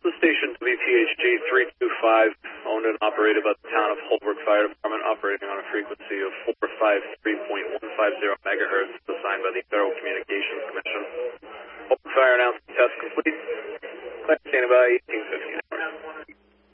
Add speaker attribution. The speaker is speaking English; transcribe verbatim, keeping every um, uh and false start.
Speaker 1: the station, W P H G three two five, owned and operated by the town of Holbrook Fire Department, operating on a frequency of four fifty-three point one five zero megahertz, assigned by the Federal Communications Commission. Holbrook Fire announcement test complete. Standing by eighteen fifty.